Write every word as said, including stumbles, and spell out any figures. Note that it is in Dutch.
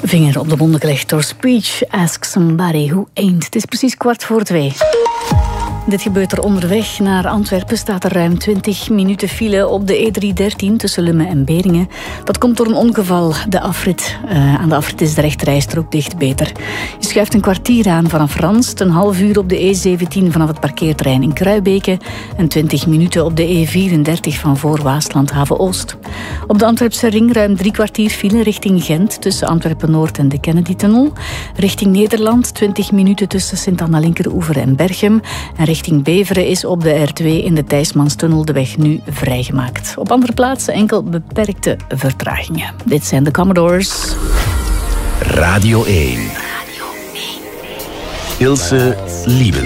Vinger op de wonden gelegd door Speech, Ask Somebody Who Ain't. Het is precies kwart voor twee. Dit gebeurt er onderweg naar Antwerpen. Staat er ruim twintig minuten file op de E driehonderddertien tussen Lummen en Beringen. Dat komt door een ongeval. De afrit, uh, aan de afrit is de rechterrijstrook dicht, beter. Je schuift een kwartier aan vanaf Ranst, een half uur op de E zeventien vanaf het parkeerterrein in Kruibeke en twintig minuten op de E vierendertig van voor Waasland Haven Oost. Op de Antwerpse ring ruim drie kwartier file richting Gent tussen Antwerpen-Noord en de Kennedy-tunnel. Richting Nederland twintig minuten tussen Sint-Anna-Linkeroever en Berchem. En richting Beveren is op de R twee in de Thijsmanstunnel de weg nu vrijgemaakt. Op andere plaatsen enkel beperkte vertragingen. Dit zijn de Commodores. Radio één. Ilse Liebens.